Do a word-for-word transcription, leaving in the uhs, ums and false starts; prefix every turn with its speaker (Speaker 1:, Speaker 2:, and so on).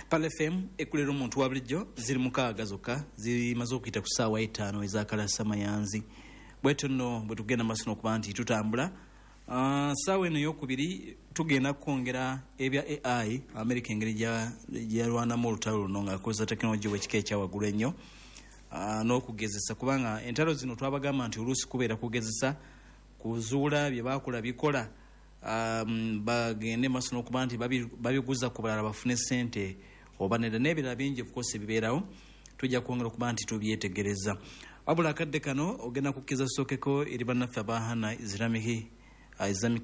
Speaker 1: Pale F M ekulera omuntu wa bulijjo ziri mukaaga zokka zimaze okuyita ku ssaawa etaano ezakalasa mayanzi bwetyo nno bwe tugenda maaso n'okuba nti tutambula. Uh, ssaawa eno eyokubiri tugenda kwongera ebya A I America engeri gyalwanamu olutalo luno ng'akozesa tekinologi w'ekika ekyawaggulu ennyo uh, n'okugezesa kubanga entalo zino twabagamba nti oluusi kubeera kugezesa kuzuula bye baakola bikola um, bagende maaso n'okuba nti babiguza ku balala bafune ssente oba nedda n'ebirala bingi ebikosi ebibeerawo tujja kwongera okuba nti tubyetegereza. Wabula akadde kano ogenda kukkiriza sookeko eri bannaffe abahana Islamic Islamic